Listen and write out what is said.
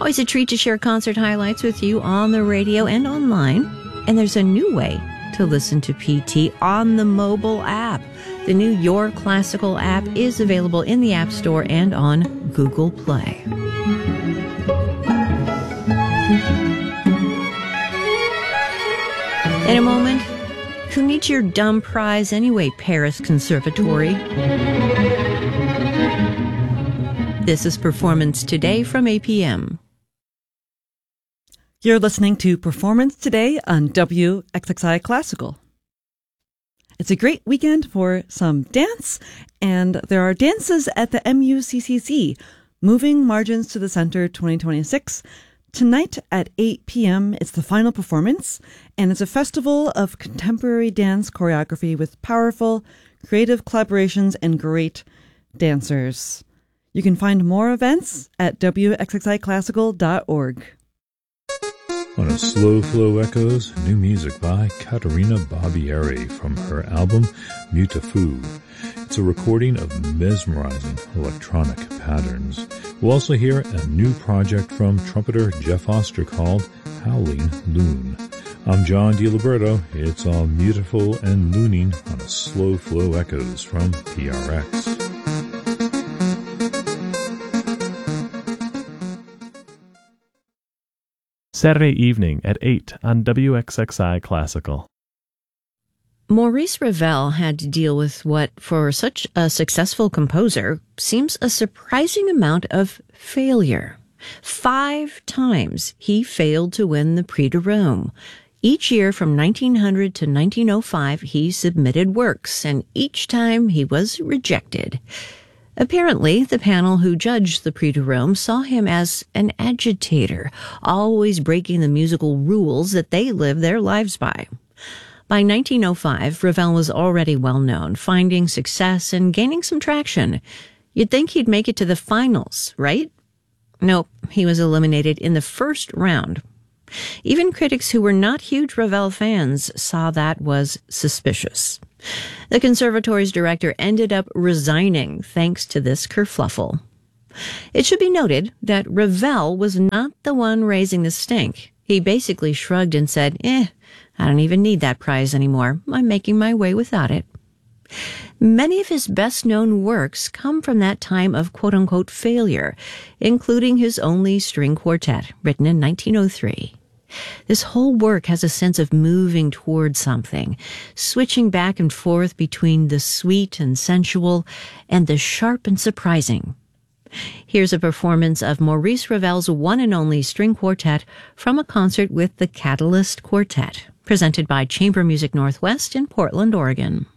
Always a treat to share concert highlights with you on the radio and online. And there's a new way to listen to PT on the mobile app. The new Your Classical app is available in the App Store and on Google Play. In a moment, who needs your dumb prize anyway, Paris Conservatory? This is Performance Today from APM. You're listening to Performance Today on WXXI Classical. It's a great weekend for some dance, and there are dances at the MUCCC, Moving Margins to the Center 2026. Tonight at 8 p.m., it's the final performance, and it's a festival of contemporary dance choreography with powerful, creative collaborations and great dancers. You can find more events at wxxiclassical.org. On a Slow Flow Echoes, new music by Caterina Barbieri from her album Mutafu. It's a recording of mesmerizing electronic patterns. We'll also hear a new project from trumpeter Jeff Oster called Howling Loon. I'm John DiLiberto. It's all beautiful and looning on a Slow Flow Echoes from PRX. Saturday evening at 8 on WXXI Classical. Maurice Ravel had to deal with what, for such a successful composer, seems a surprising amount of failure. 5 times he failed to win the Prix de Rome. Each year from 1900 to 1905, he submitted works, and each time he was rejected. Apparently, the panel who judged the Prix de Rome saw him as an agitator, always breaking the musical rules that they lived their lives by. By 1905, Ravel was already well known, finding success and gaining some traction. You'd think he'd make it to the finals, right? Nope, he was eliminated in the first round. Even critics who were not huge Ravel fans saw that was suspicious. The conservatory's director ended up resigning thanks to this kerfluffle. It should be noted that Ravel was not the one raising the stink. He basically shrugged and said, I don't even need that prize anymore. I'm making my way without it. Many of his best-known works come from that time of quote-unquote failure, including his only string quartet, written in 1903. This whole work has a sense of moving toward something, switching back and forth between the sweet and sensual and the sharp and surprising. Here's a performance of Maurice Ravel's one and only string quartet from a concert with the Catalyst Quartet, presented by Chamber Music Northwest in Portland, Oregon.